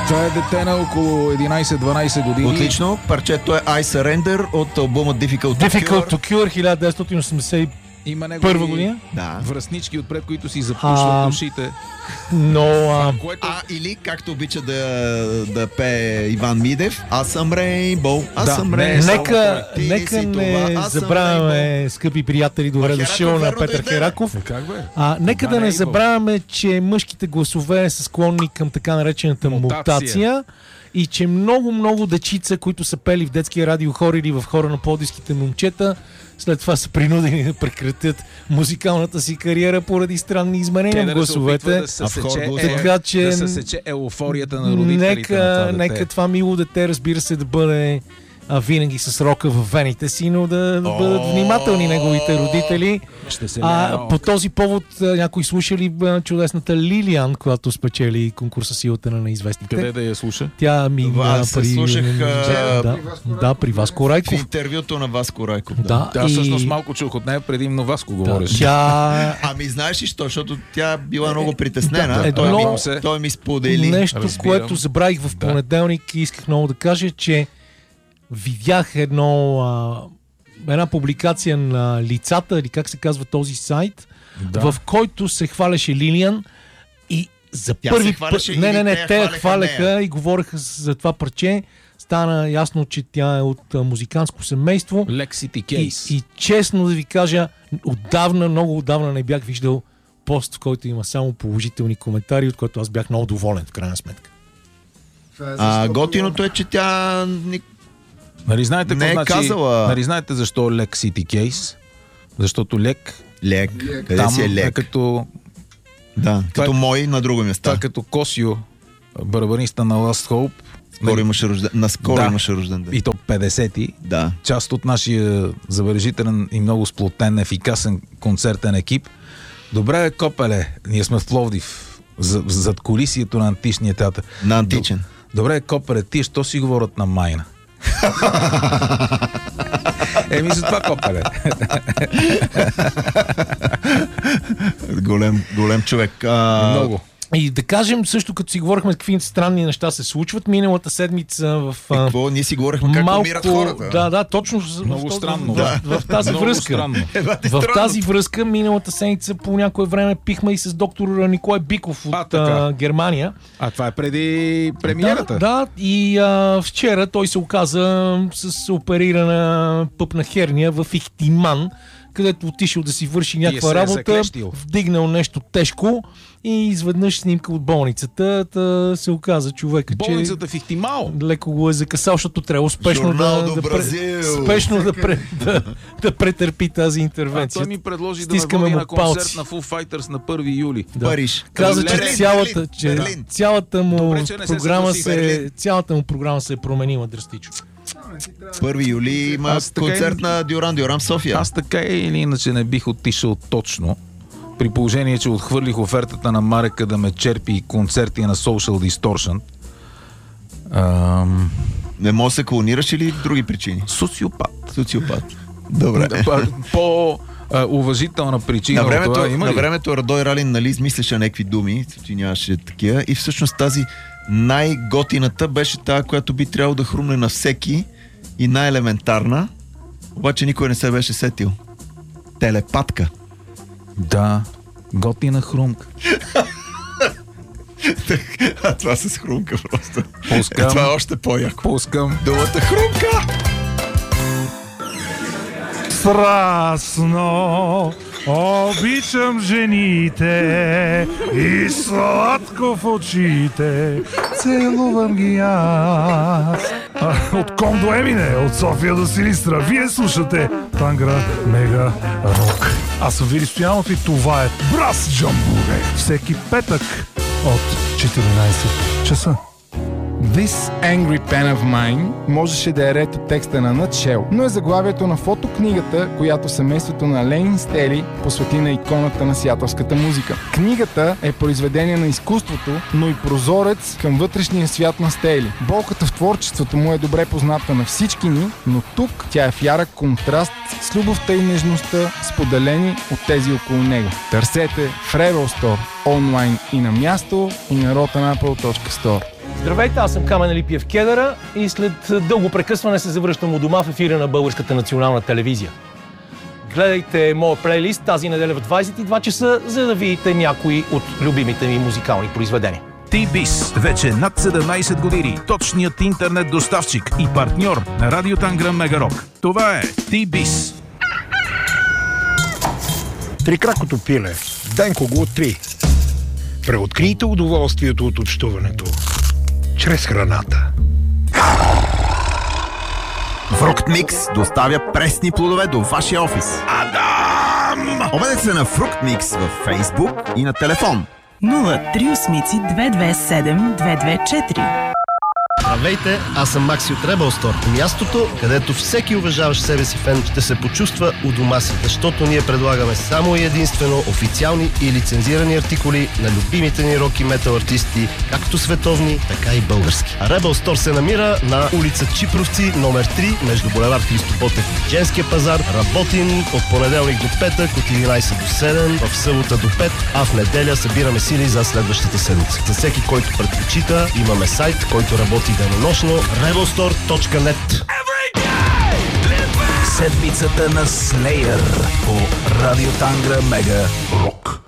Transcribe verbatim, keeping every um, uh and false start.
Това е дете на около единайсет-дванайсет години. Отлично. Парчето е I Surrender от албума Difficult to Difficult Cure. to Cure, хиляда деветстотин осемдесет и Има първа година. Да. връстнички отпред, които си запушват А, ушите. Но а, Което... А, или както обича да, да пее Иван Мидев, аз съм Рейнбоу, аз Да, съм не, Рейнбоу. нека, Ти нека си не това, аз съм забравяме, скъпи приятели, добре А, дошъл Хераков, на верно Петър дойде. Хераков. Е, как бе? А, нека Да, да не не е забравяме, че мъжките гласове са склонни към така наречената Мутация. мутация и че много-много дечица, които са пели в детския радиохор или в хора на пловдивските момчета, след това са принудени да прекратят музикалната си кариера поради странни изменения в гласовете. Да се А в хор сече, гласове? е, Така че да се сече еуфорията на родителите нека, на това дете. нека това мило дете, разбира се, да бъде а, винаги с рока в вените си, но да, да бъдат внимателни неговите родители. Ще се А, по този повод а, някой слушали а, чудесната Лилиан, която спечели конкурса Силата на неизвестните. Къде да я слуша? Тя ми Аз се слушах, а, да, да, при Васко В Райков. интервюто на Васко Райков. Да. Да, Да, и... всъщност малко чух от нея, преди Новаско да, говореше. тя... Ами знаеш ли що? Защото тя била много притеснена. Да, той, едно- ми, той ми сподели. Нещо, Разбирам. което забравих в Да. понеделник и исках много да кажа, че видях едно, а, една публикация на лицата, или как се казва този сайт, Да. в който се хваляше Лилиан и за Тя първи се хвалеше път... Не, или не, не, те я те я хваляха хваляха нея? и говореха за това парче. Стана ясно, че тя е от а, музиканско семейство. Lexity И, Case. и честно да ви кажа, отдавна, много отдавна не бях виждал пост, в който има само положителни коментари, от който аз бях много доволен в крайна сметка. А готиното е, че тя ни- Нали знаете, Не е какво значи, казала. нали знаете защо Lexity Case? Защото лек, лек. Къде там си е е лек? като, Да, като е- мой на друго това места. е като Косио, барабаниста на Last Hope. Скоро имаше рожден, наскоро Да. имаше рожден ден. И то петдесети. Да. Част от нашия забележителен и много сплотен, ефикасен концертен екип. Добре, копеле, ние сме в Пловдив, за- зад колисието на античния театър. На античен. Добре, копеле, тия що си говорят на майна? Еми за това копеле. голем, голем човек. А, Много. И да кажем също, като си говорихме какви странни неща се случват, миналата седмица в... Е, а, какво? Ние си говорихме как умират хората. Да, да, точно в, Много в, странно. в, Да. в, в тази Много връзка. странно. Е, бати, В странно. тази връзка миналата седмица по някое време пихме и с доктор Николай Биков от А, така. а, Германия. А това е преди премиерата. Да, да, и а, вчера той се оказа с оперирана пъпна херния в Ихтиман, където отишъл да си върши някаква се е работа, заклещил. вдигнал нещо тежко и изведнъж снимка от болницата, та се оказа човека, Болницата в Ихтимал. че леко го е закъсал, защото трябва успешно Журнал да, до да, Бразил. спешно да, пре, да, да претърпи тази А интервенция. той ми предложи да ме Стискаме води му на концерт палци. на Foo Fighters на първи юли. Да. Париж. Каза, Берлин, че Берлин, цялата, че Берлин. цялата му Добре, че не се програма съгласи. се, Берлин. цялата му програма се е променила драстично. първи юли има Аз така концерт и- на Дюран Дюран в София. Аз така или иначе не бих отишъл точно, при положение, че отхвърлих офертата на Марека да ме черпи концерти на Social Distortion. Ам... Не може да се клонираш или други причини? Социопат. Социопат. Добре. По а, уважителна причина На от времето, това има на ли? времето Радой Ралин, нали, измисляше някакви думи, че нямаше такива. И всъщност тази най-готината беше тази, която би трябвало да хрумне на всеки и най-елементарна, обаче никой не се беше сетил. Телепатка. Да, готина хрумка. А това с хрумка просто. Пускам. Е, това е още по-яко. Пускам. Думата хрумка! Страстно обичам жените и сладко в очите целувам ги аз. А, от Ком до Емине, от София до Силистра, вие слушате Тангра Мега Рок. Аз съм Вили Стоянов и това е Брас Джамбуре. Всеки петък от четиринайсет часа. This Angry Pen of Mine можеше да е ред от текста на Nutshell, но е заглавието на фотокнигата, която семейството на Ленин Стели посвети на иконата на сиатълската музика. Книгата е произведение на изкуството, но и прозорец към вътрешния свят на Стели. Болката в творчеството му е добре позната на всички ни, но тук тя е в ярък контраст с любовта и нежността, споделени от тези около него. Търсете в Rebel Store, онлайн и на място, и на rotanapple точка store. Здравейте, аз съм Камен Липиев Кедъра и след дълго прекъсване се завръщам у дома в ефира на Българската национална телевизия. Гледайте моя плейлист тази неделя в двадесет и два часа, за да видите някои от любимите ми музикални произведения. T-Biz. Вече над седемнадесет години. Точният интернет доставчик и партньор на Радио Танграм Мегарок. Това е T-Biz. Трикракото пиле. Денко го три. Преоткрийте удоволствието от общуването чрез храната. Фруктмикс доставя пресни плодове до вашия офис. Адам! Обадете се на Фруктмикс във Фейсбук и на телефон нула три осмици две две седем две две четири. Здравейте, аз съм Макси от Rebel Store. Мястото, където всеки уважаващ себе си фен ще се почувства у дома си, защото ние предлагаме само и единствено официални и лицензирани артикули на любимите ни рок и метал артисти, както световни, така и български. А Rebel Store се намира на улица Чипровци, номер три, между булевард Христо Ботев и Женския пазар. Работим от понеделник до петък, от единадесет до седем, в събота до пет, а в неделя събираме сили за следващата седмица. За всеки, който предпочита, имаме сайт, който работи денонощно rebel store точка net. Седмицата на Slayer по Радио Тангра Мега Рок.